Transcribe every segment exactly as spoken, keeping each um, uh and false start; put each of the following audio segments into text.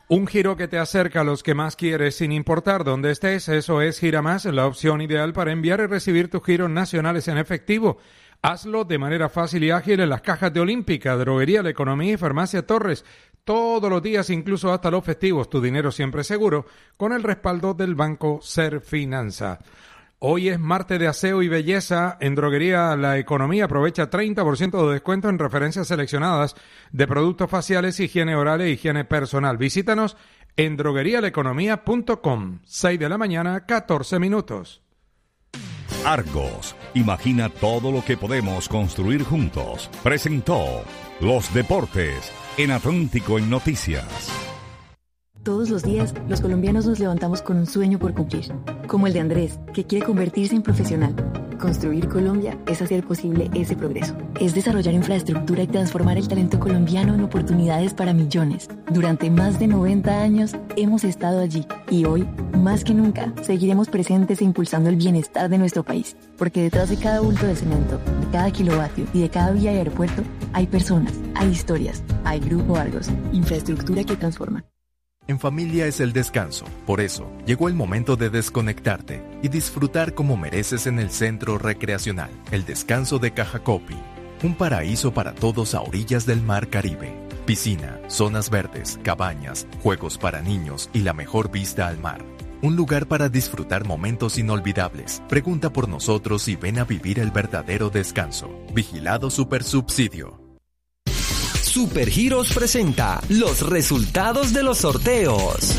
Un giro que te acerca a los que más quieres sin importar dónde estés. Eso es Giramás, la opción ideal para enviar y recibir tus giros nacionales en efectivo. Hazlo de manera fácil y ágil en las cajas de Olímpica, Droguería La Economía y Farmacia Torres. Todos los días, incluso hasta los festivos, tu dinero siempre seguro, con el respaldo del Banco Serfinanza. Hoy es martes de aseo y belleza. En Droguería La Economía aprovecha treinta por ciento de descuento en referencias seleccionadas de productos faciales, higiene oral e higiene personal. Visítanos en droguería la economía punto com. seis de la mañana, catorce minutos. Argos, imagina todo lo que podemos construir juntos. Presentó Los Deportes en Atlántico en Noticias. Todos los días, los colombianos nos levantamos con un sueño por cumplir, como el de Andrés, que quiere convertirse en profesional. Construir Colombia es hacer posible ese progreso. Es desarrollar infraestructura y transformar el talento colombiano en oportunidades para millones. Durante más de noventa años hemos estado allí y hoy, más que nunca, seguiremos presentes e impulsando el bienestar de nuestro país. Porque detrás de cada bulto de cemento, de cada kilovatio y de cada vía y aeropuerto, hay personas, hay historias, hay Grupo Argos, infraestructura que transforma. En familia es el descanso, por eso llegó el momento de desconectarte y disfrutar como mereces en el Centro Recreacional, el Descanso de Cajacopi, un paraíso para todos a orillas del Mar Caribe. Piscina, zonas verdes, cabañas, juegos para niños y la mejor vista al mar. Un lugar para disfrutar momentos inolvidables. Pregunta por nosotros y ven a vivir el verdadero descanso. Vigilado Supersubsidio. Supergiros presenta los resultados de los sorteos.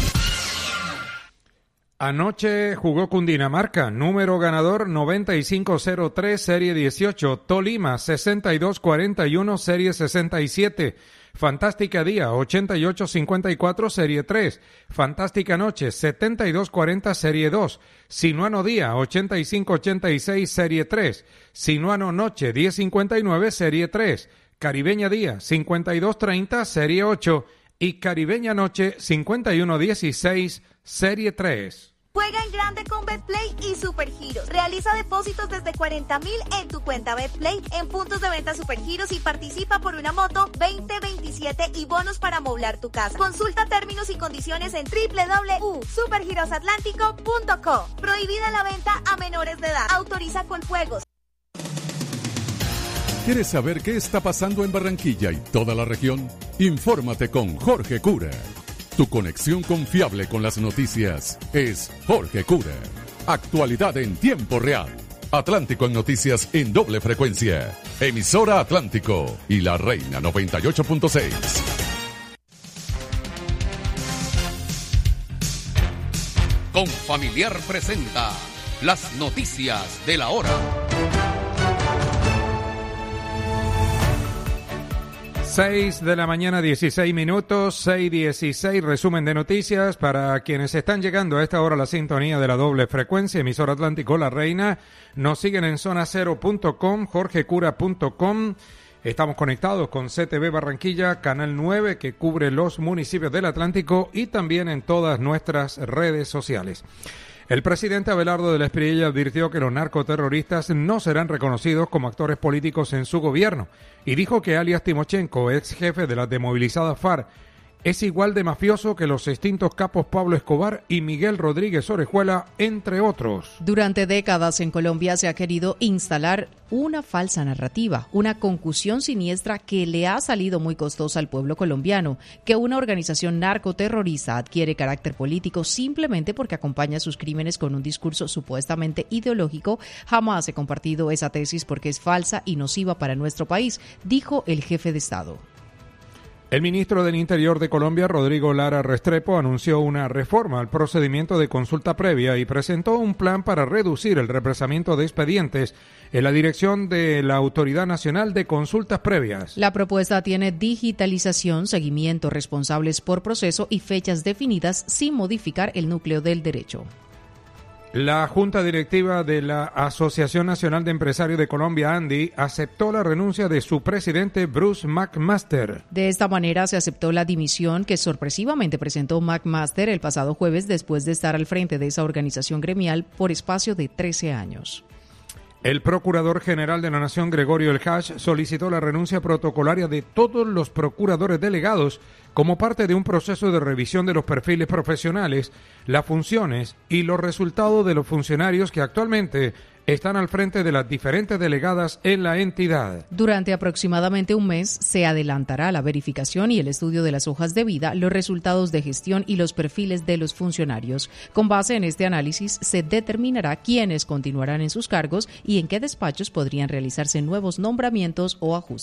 Anoche jugó Cundinamarca, número ganador noventa y cinco cero tres, serie dieciocho, Tolima sesenta y dos cuarenta y uno, serie sesenta y siete, Fantástica Día ochenta y ocho cincuenta y cuatro, serie tres, Fantástica Noche setenta y dos cuarenta, serie dos, Sinuano Día ochenta y cinco ochenta y seis, serie tres, Sinuano Noche diez cincuenta y nueve, serie tres, Caribeña Día cincuenta y dos treinta, serie ocho y Caribeña Noche cincuenta y uno dieciséis, serie tres. Juega en grande con Betplay y Supergiros. Realiza depósitos desde cuarenta mil en tu cuenta Betplay en puntos de venta Supergiros y participa por una moto veinte veintisiete y bonos para amoblar tu casa. Consulta términos y condiciones en doble u doble u doble u punto supergiros atlántico punto com. Prohibida la venta a menores de edad. Autoriza con juegos. ¿Quieres saber qué está pasando en Barranquilla y toda la región? Infórmate con Jorge Cura. Tu conexión confiable con las noticias es Jorge Cura. Actualidad en tiempo real. Atlántico en noticias en doble frecuencia. Emisora Atlántico y La Reina noventa y ocho punto seis. Confamiliar presenta las noticias de la hora. seis de la mañana, dieciséis minutos, seis dieciséis, resumen de noticias para quienes están llegando a esta hora a la sintonía de la doble frecuencia, emisora Atlántico La Reina. Nos siguen en zona cero punto com, jorgecura punto com. Estamos conectados con C T V Barranquilla, Canal nueve, que cubre los municipios del Atlántico y también en todas nuestras redes sociales. El presidente Abelardo de la Espriella advirtió que los narcoterroristas no serán reconocidos como actores políticos en su gobierno y dijo que alias Timochenko, ex jefe de la desmovilizada FARC, es igual de mafioso que los extintos capos Pablo Escobar y Miguel Rodríguez Orejuela, entre otros. Durante décadas en Colombia se ha querido instalar una falsa narrativa, una concusión siniestra que le ha salido muy costosa al pueblo colombiano, que una organización narcoterrorista adquiere carácter político simplemente porque acompaña sus crímenes con un discurso supuestamente ideológico. Jamás he compartido esa tesis porque es falsa y nociva para nuestro país, dijo el jefe de Estado. El ministro del Interior de Colombia, Rodrigo Lara Restrepo, anunció una reforma al procedimiento de consulta previa y presentó un plan para reducir el represamiento de expedientes en la dirección de la Autoridad Nacional de Consultas Previas. La propuesta tiene digitalización, seguimiento, responsables por proceso y fechas definidas sin modificar el núcleo del derecho. La Junta Directiva de la Asociación Nacional de Empresarios de Colombia, ANDI, aceptó la renuncia de su presidente Bruce McMaster. De esta manera se aceptó la dimisión que sorpresivamente presentó McMaster el pasado jueves después de estar al frente de esa organización gremial por espacio de trece años. El Procurador General de la Nación, Gregorio El Hach, solicitó la renuncia protocolaria de todos los procuradores delegados como parte de un proceso de revisión de los perfiles profesionales, las funciones y los resultados de los funcionarios que actualmente están al frente de las diferentes delegadas en la entidad. Durante aproximadamente un mes se adelantará la verificación y el estudio de las hojas de vida, los resultados de gestión y los perfiles de los funcionarios. Con base en este análisis se determinará quiénes continuarán en sus cargos y en qué despachos podrían realizarse nuevos nombramientos o ajustes.